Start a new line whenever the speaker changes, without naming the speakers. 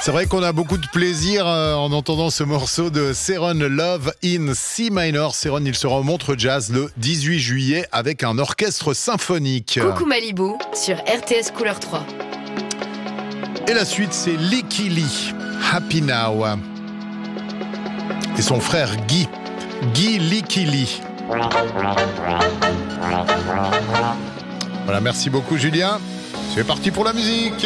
C'est vrai qu'on a beaucoup de plaisir en entendant ce morceau de Céron, Love in C minor. Céron, il sera au Montreux Jazz le 18 juillet avec un orchestre symphonique.
Coucou Malibu sur RTS Couleur 3.
Et la suite, c'est Licky Lee, Happy Now. Et son frère Guy Licky Lee. Voilà, merci beaucoup Julien. C'est parti pour la musique.